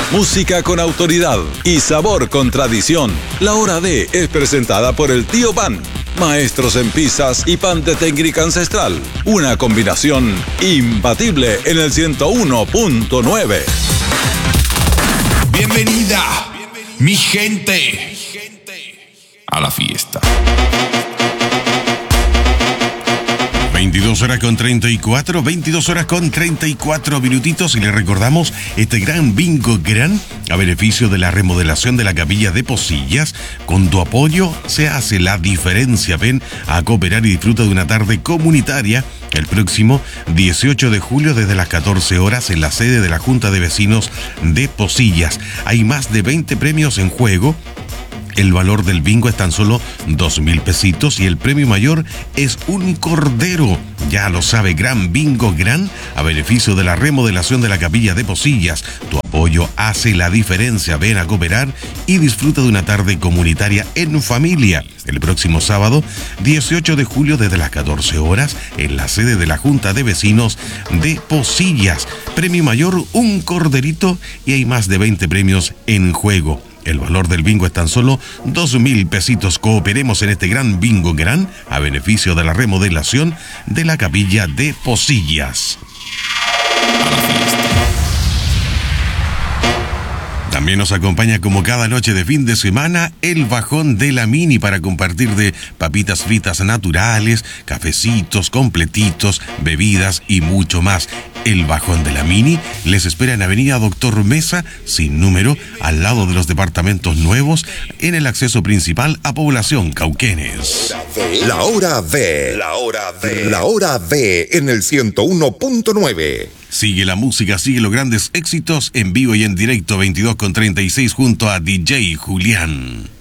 Música con autoridad y sabor con tradición. La Hora D es presentada por el Tío Pan. Maestros en pizzas y pan de técnica ancestral. Una combinación imbatible en el 101.9. Bienvenida, mi gente, a la fiesta. 22 horas con 34 minutitos, y le recordamos este gran bingo gran a beneficio de la remodelación de la capilla de Posillas. Con tu apoyo se hace la diferencia. Ven a cooperar y disfruta de una tarde comunitaria el próximo 18 de julio desde las 14 horas en la sede de la Junta de Vecinos de Posillas. Hay más de 20 premios en juego. El valor del bingo es tan solo 2.000 pesitos y el premio mayor es un cordero. Ya lo sabe, gran bingo gran a beneficio de la remodelación de la capilla de Posillas. Tu apoyo hace la diferencia. Ven a cooperar y disfruta de una tarde comunitaria en familia. El próximo sábado, 18 de julio desde las 14 horas en la sede de la Junta de Vecinos de Posillas. Premio mayor, un corderito, y hay más de 20 premios en juego. El valor del bingo es tan solo 2.000 pesitos. Cooperemos en este gran bingo gran a beneficio de la remodelación de la capilla de Posillas. También nos acompaña, como cada noche de fin de semana, el Bajón de la Mini para compartir de papitas fritas naturales, cafecitos completitos, bebidas y mucho más. El Bajón de la Mini les espera en Avenida Doctor Mesa, sin número, al lado de los departamentos nuevos, en el acceso principal a Población Cauquenes. La Hora D. La Hora D. La Hora D en el 101.9. Sigue la música, sigue los grandes éxitos en vivo y en directo, 22 con 36 junto a DJ Julián.